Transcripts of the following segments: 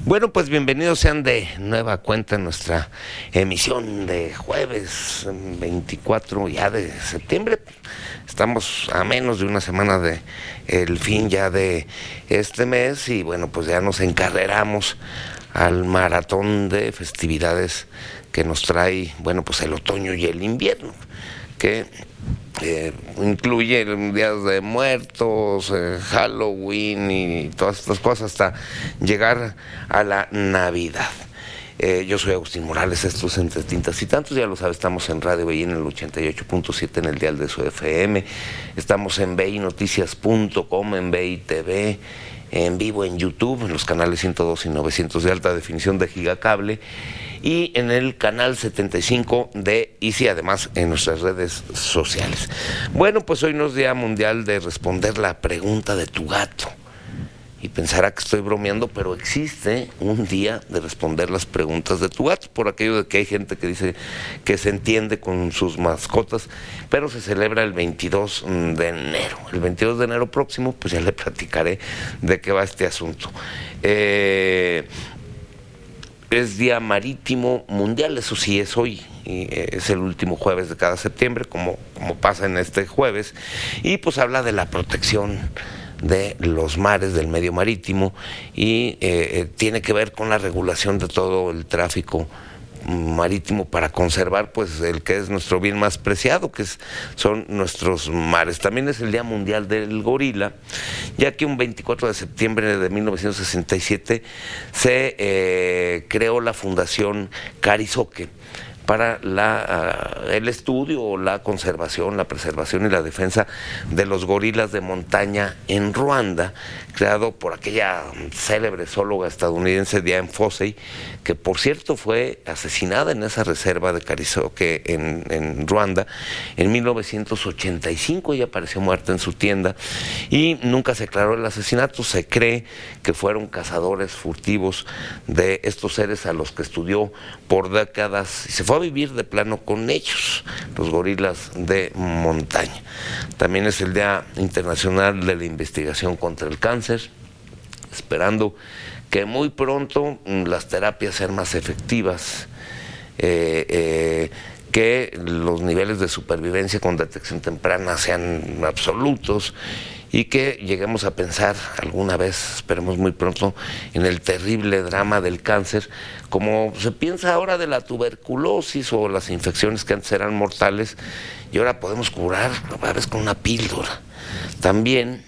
Bueno, pues bienvenidos sean de nueva cuenta en nuestra emisión de jueves 24 ya de septiembre. Estamos a menos de una semana de el fin ya de este mes y bueno, pues ya nos encarreramos al maratón de festividades que nos trae, bueno, pues el otoño y el invierno, que incluye el Día de Muertos, Halloween y todas estas cosas hasta llegar a la Navidad. Yo soy Agustín Morales, esto es Entre Tintas y Tantos, ya lo sabes, estamos en Radio BI en el 88.7 en el dial de su FM, estamos en binoticias.com, en BI TV, en vivo en YouTube, en los canales 102 y 900 de alta definición de Gigacable, y en el canal 75 de ICI, además en nuestras redes sociales. Bueno, pues hoy no es Día Mundial de responder la pregunta de tu gato. Y pensará que estoy bromeando, pero existe un día de responder las preguntas de tu gato, por aquello de que hay gente que dice que se entiende con sus mascotas, pero se celebra el 22 de enero. El 22 de enero próximo, pues ya le platicaré de qué va este asunto. Es Día Marítimo Mundial, eso sí es hoy, y es el último jueves de cada septiembre, como pasa en este jueves, y pues habla de la protección de los mares, del medio marítimo, y tiene que ver con la regulación de todo el tráfico marítimo para conservar pues el que es nuestro bien más preciado, que son nuestros mares. También es el Día Mundial del Gorila, ya que un 24 de septiembre de 1967 se creó la Fundación Carizoque para el estudio, la conservación, la preservación y la defensa de los gorilas de montaña en Ruanda, creado por aquella célebre zoóloga estadounidense Diane Fossey, que por cierto fue asesinada en esa reserva de Carizoque en Ruanda en 1985. Ella apareció muerta en su tienda y nunca se aclaró el asesinato. Se cree que fueron cazadores furtivos de estos seres a los que estudió por décadas y se fue a vivir de plano con ellos, los gorilas de montaña. También es el Día Internacional de la Investigación contra el Cáncer, esperando que muy pronto las terapias sean más efectivas, que los niveles de supervivencia con detección temprana sean absolutos y que lleguemos a pensar alguna vez, esperemos muy pronto, en el terrible drama del cáncer, como se piensa ahora de la tuberculosis o las infecciones que antes eran mortales y ahora podemos curar a veces con una píldora. También,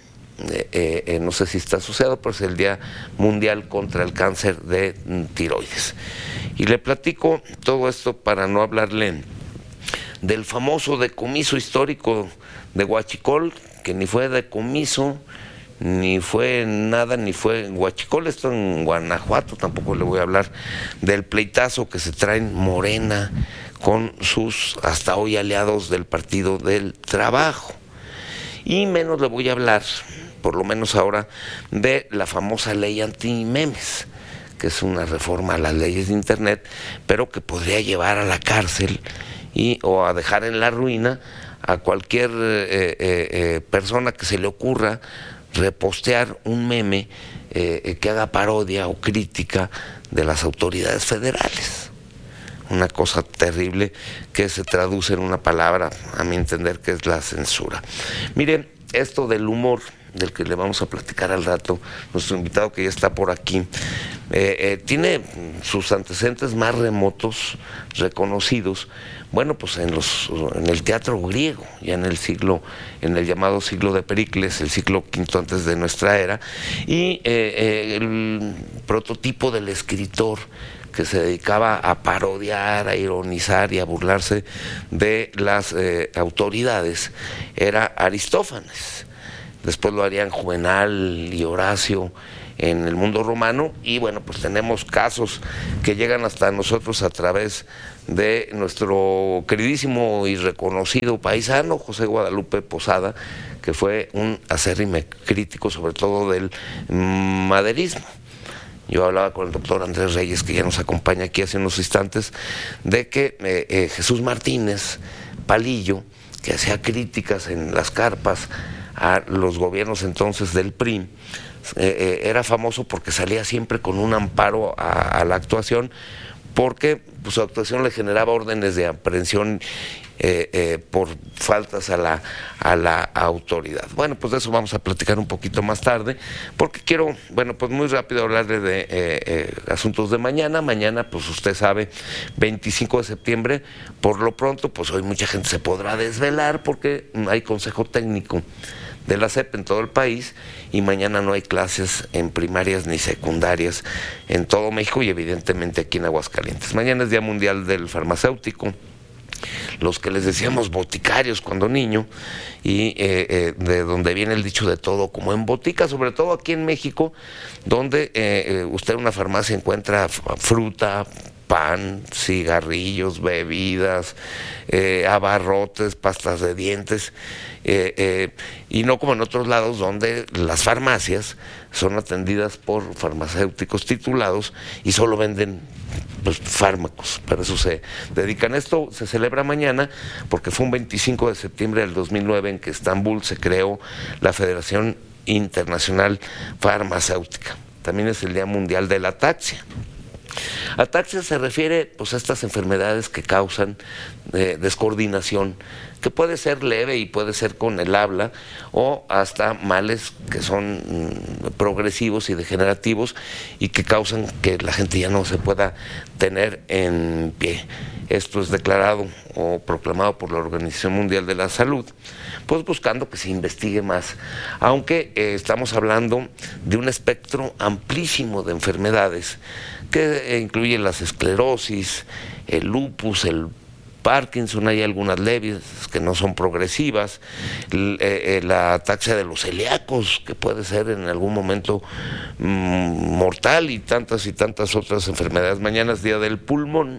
no sé si está asociado, pero es el Día Mundial contra el Cáncer de Tiroides. Y le platico todo esto para no hablarle del famoso decomiso histórico de Huachicol, que ni fue decomiso, ni fue nada, ni fue en Huachicol, esto en Guanajuato. Tampoco le voy a hablar del pleitazo que se traen Morena con sus hasta hoy aliados del Partido del Trabajo. Y menos le voy a hablar, por lo menos ahora, de la famosa ley anti-memes, que es una reforma a las leyes de Internet, pero que podría llevar a la cárcel o a dejar en la ruina a cualquier persona que se le ocurra repostear un meme que haga parodia o crítica de las autoridades federales. Una cosa terrible que se traduce en una palabra, a mi entender, que es la censura. Miren, esto del humor, del que le vamos a platicar al rato, nuestro invitado que ya está por aquí, tiene sus antecedentes más remotos, reconocidos, bueno, pues en el teatro griego, ya en el llamado siglo de Pericles, el siglo V antes de nuestra era, y el prototipo del escritor que se dedicaba a parodiar, a ironizar y a burlarse de las autoridades era Aristófanes. Después lo harían Juvenal y Horacio en el mundo romano, y bueno, pues tenemos casos que llegan hasta nosotros a través de nuestro queridísimo y reconocido paisano José Guadalupe Posada, que fue un acérrimo crítico sobre todo del maderismo. Yo hablaba con el doctor Andrés Reyes, que ya nos acompaña aquí hace unos instantes, de que Jesús Martínez Palillo, que hacía críticas en las carpas a los gobiernos entonces del PRI, era famoso porque salía siempre con un amparo a la actuación, porque pues, su actuación le generaba órdenes de aprehensión por faltas a la autoridad. Bueno, pues de eso vamos a platicar un poquito más tarde, porque quiero, bueno, pues muy rápido hablarle de asuntos de mañana. Mañana, pues usted sabe, 25 de septiembre, por lo pronto, pues hoy mucha gente se podrá desvelar porque hay consejo técnico de la SEP en todo el país y mañana no hay clases en primarias ni secundarias en todo México y evidentemente aquí en Aguascalientes. Mañana es Día Mundial del Farmacéutico, los que les decíamos boticarios cuando niño, y de donde viene el dicho de todo como en botica, sobre todo aquí en México, donde usted en una farmacia encuentra fruta, pan, cigarrillos, bebidas, abarrotes, pastas de dientes, y no como en otros lados donde las farmacias son atendidas por farmacéuticos titulados y solo venden pues, fármacos. Para eso se dedican. Esto se celebra mañana porque fue un 25 de septiembre del 2009 en que Estambul se creó la Federación Internacional Farmacéutica. También es el Día Mundial de la Ataxia. Ataxia se refiere pues, a estas enfermedades que causan descoordinación, que puede ser leve y puede ser con el habla, o hasta males que son progresivos y degenerativos y que causan que la gente ya no se pueda tener en pie. Esto es declarado o proclamado por la Organización Mundial de la Salud, pues buscando que se investigue más, aunque estamos hablando de un espectro amplísimo de enfermedades que incluye las esclerosis, el lupus, el Parkinson, hay algunas leves que no son progresivas, la ataxia de los celíacos, que puede ser en algún momento mortal, y tantas otras enfermedades. Mañana es Día del Pulmón,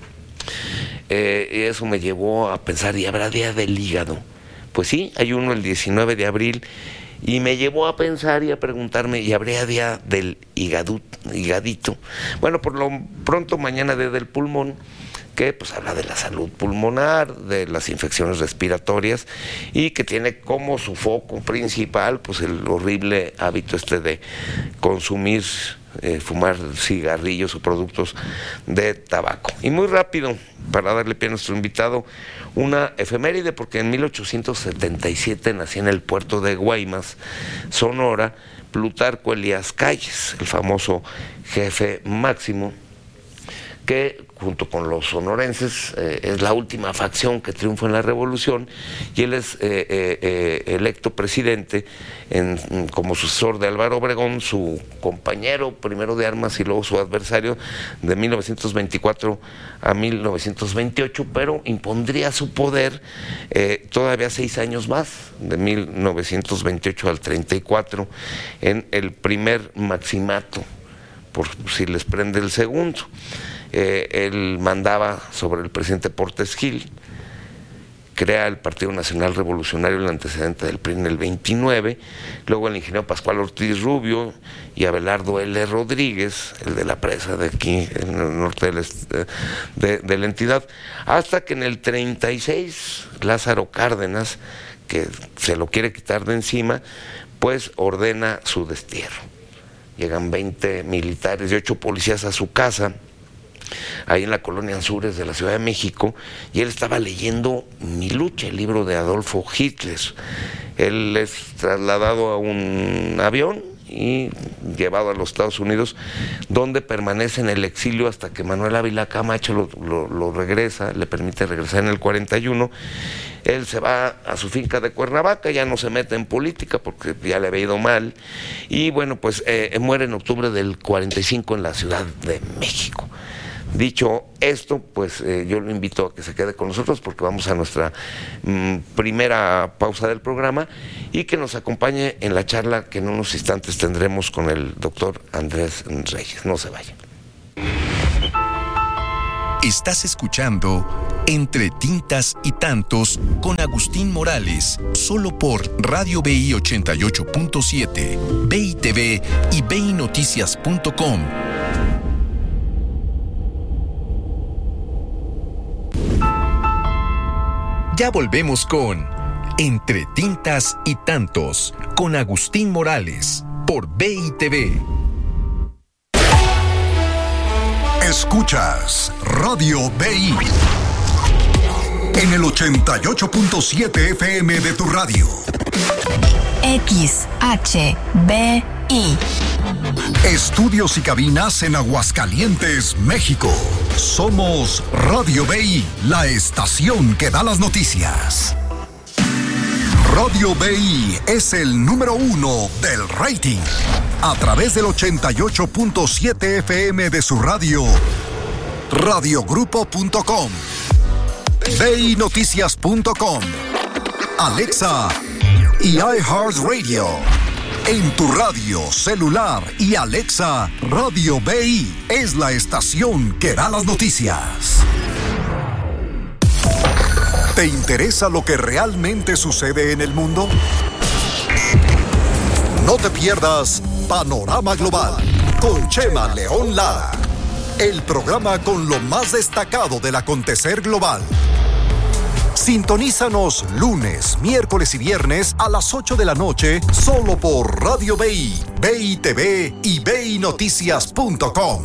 y eso me llevó a pensar, ¿y habrá Día del Hígado? Pues sí, hay uno el 19 de abril, y me llevó a pensar y a preguntarme, ¿y habría Día del higadito? Bueno, por lo pronto mañana Día del Pulmón, que pues habla de la salud pulmonar, de las infecciones respiratorias, y que tiene como su foco principal pues el horrible hábito de consumir, fumar cigarrillos o productos de tabaco. Y muy rápido, para darle pie a nuestro invitado, una efeméride, porque en 1877 nació en el puerto de Guaymas, Sonora, Plutarco Elías Calles, el famoso jefe máximo, que junto con los sonorenses es la última facción que triunfa en la revolución, y él es electo presidente como sucesor de Álvaro Obregón, su compañero primero de armas y luego su adversario de 1924 a 1928, pero impondría su poder todavía 6 años más, de 1928 al 34, en el primer maximato, por si les prende el segundo. Él mandaba sobre el presidente Portes Gil, crea el Partido Nacional Revolucionario, el antecedente del PRI, en el 29, luego el ingeniero Pascual Ortiz Rubio y Abelardo L. Rodríguez, el de la presa de aquí, en el norte de la entidad, hasta que en el 36 Lázaro Cárdenas, que se lo quiere quitar de encima, pues ordena su destierro. Llegan 20 militares y 8 policías a su casa, ahí en la colonia Anzures de la Ciudad de México, y él estaba leyendo Mi lucha, el libro de Adolfo Hitler. Él es trasladado a un avión y llevado a los Estados Unidos, donde permanece en el exilio hasta que Manuel Ávila Camacho lo regresa, le permite regresar en el 41. Él se va a su finca de Cuernavaca, ya no se mete en política porque ya le había ido mal, y bueno, pues muere en octubre del 45 en la Ciudad de México. Dicho esto, pues yo lo invito a que se quede con nosotros porque vamos a nuestra primera pausa del programa, y que nos acompañe en la charla que en unos instantes tendremos con el doctor Andrés Reyes. No se vayan. Estás escuchando Entre Tintas y Tantos con Agustín Morales, solo por Radio BI 88.7, BI TV y BINoticias.com. Ya volvemos con Entre Tintas y Tantos con Agustín Morales, por BITV. Escuchas Radio BI en el 88.7 FM de tu radio. XHBI. Estudios y cabinas en Aguascalientes, México. Somos Radio BI, la estación que da las noticias. Radio BI es el número 1 del rating. A través del 88.7 FM de su radio, radiogrupo.com, BInoticias.com, Alexa y iHeartRadio. En tu radio, celular y Alexa, Radio BI es la estación que da las noticias. ¿Te interesa lo que realmente sucede en el mundo? No te pierdas Panorama Global con Chema León Lara, el programa con lo más destacado del acontecer global. Sintonízanos lunes, miércoles y viernes a las 8 de la noche solo por Radio BI, BITV y BInoticias.com.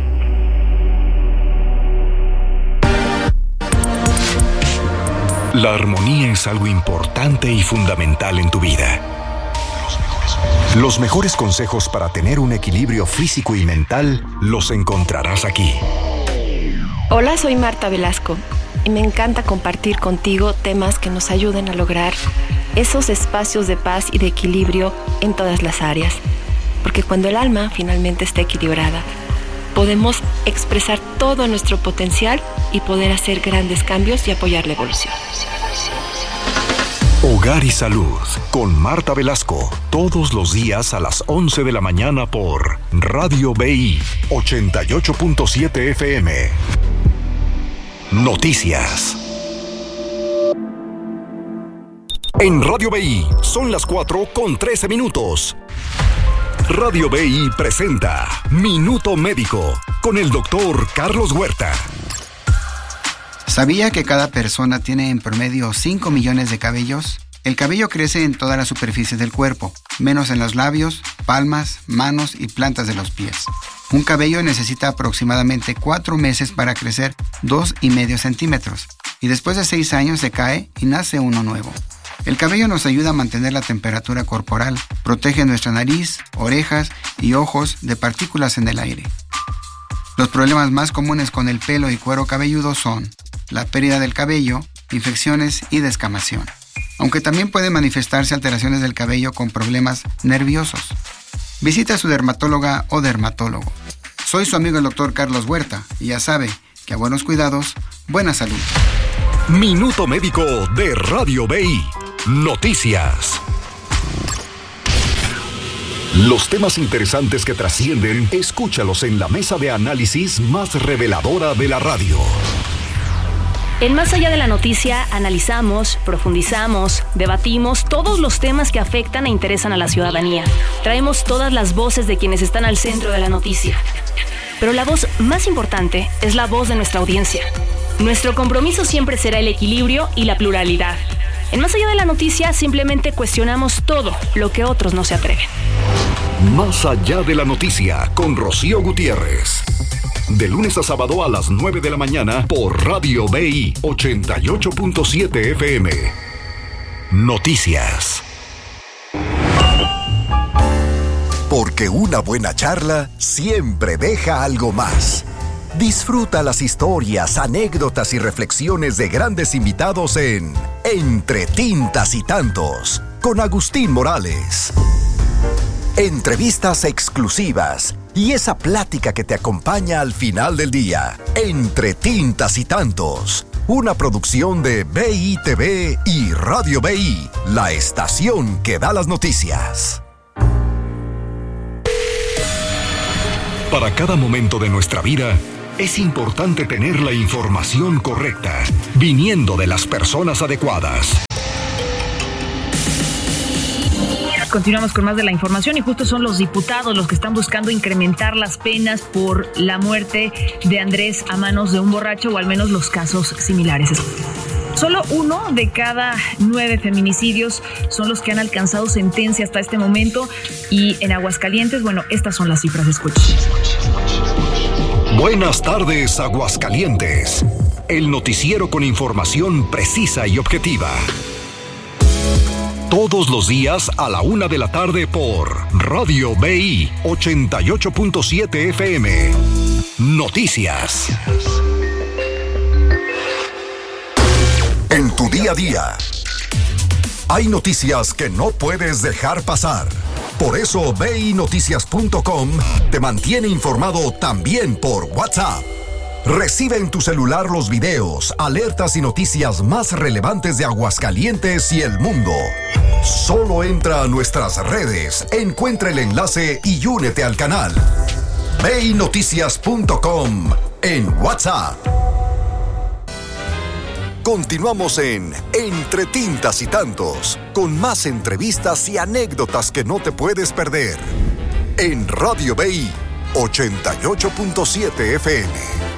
La armonía es algo importante y fundamental en tu vida. Los mejores consejos para tener un equilibrio físico y mental los encontrarás aquí. Hola, soy Marta Velasco y me encanta compartir contigo temas que nos ayuden a lograr esos espacios de paz y de equilibrio en todas las áreas. Porque cuando el alma finalmente está equilibrada, podemos expresar todo nuestro potencial y poder hacer grandes cambios y apoyar la evolución. Hogar y Salud con Marta Velasco, todos los días a las 11 de la mañana por Radio BI 88.7 FM. Noticias. En Radio BI son las 4:13. Radio BI presenta Minuto Médico con el doctor Carlos Huerta. ¿Sabía que cada persona tiene en promedio 5 millones de cabellos? El cabello crece en todas las superficies del cuerpo, menos en los labios, palmas, manos y plantas de los pies. Un cabello necesita aproximadamente 4 meses para crecer 2,5 centímetros, y después de 6 años se cae y nace uno nuevo. El cabello nos ayuda a mantener la temperatura corporal, protege nuestra nariz, orejas y ojos de partículas en el aire. Los problemas más comunes con el pelo y cuero cabelludo son la pérdida del cabello, infecciones y descamación. Aunque también pueden manifestarse alteraciones del cabello con problemas nerviosos. Visita a su dermatóloga o dermatólogo. Soy su amigo el doctor Carlos Huerta y ya sabe que a buenos cuidados, buena salud. Minuto Médico de Radio BI. Noticias. Los temas interesantes que trascienden, escúchalos en la mesa de análisis más reveladora de la radio. En Más Allá de la Noticia analizamos, profundizamos, debatimos todos los temas que afectan e interesan a la ciudadanía. Traemos todas las voces de quienes están al centro de la noticia. Pero la voz más importante es la voz de nuestra audiencia. Nuestro compromiso siempre será el equilibrio y la pluralidad. En Más Allá de la Noticia simplemente cuestionamos todo lo que otros no se atreven. Más Allá de la Noticia con Rocío Gutiérrez. De lunes a sábado a las 9 de la mañana por Radio BI 88.7 FM. Noticias. Porque una buena charla siempre deja algo más. Disfruta las historias, anécdotas y reflexiones de grandes invitados en Entre Tintas y Tantos, con Agustín Morales. Entrevistas exclusivas y esa plática que te acompaña al final del día. Entre Tintas y Tantos, una producción de BITV y Radio BI, la estación que da las noticias. Para cada momento de nuestra vida, es importante tener la información correcta, viniendo de las personas adecuadas. Continuamos con más de la información y justo son los diputados los que están buscando incrementar las penas por la muerte de Andrés a manos de un borracho o al menos los casos similares. Solo 1 de cada 9 feminicidios son los que han alcanzado sentencia hasta este momento. Y en Aguascalientes, bueno, estas son las cifras. Escuchen. Buenas tardes, Aguascalientes. El noticiero con información precisa y objetiva. Todos los días a la 1 de la tarde por Radio BI 88.7 FM. Noticias. En tu día a día, hay noticias que no puedes dejar pasar. Por eso BINoticias.com te mantiene informado también por WhatsApp. Recibe en tu celular los videos, alertas y noticias más relevantes de Aguascalientes y el mundo. Solo entra a nuestras redes, encuentra el enlace y únete al canal. BINoticias.com en WhatsApp. Continuamos en Entre Tintas y Tantos, con más entrevistas y anécdotas que no te puedes perder. En Radio BI 88.7 FM.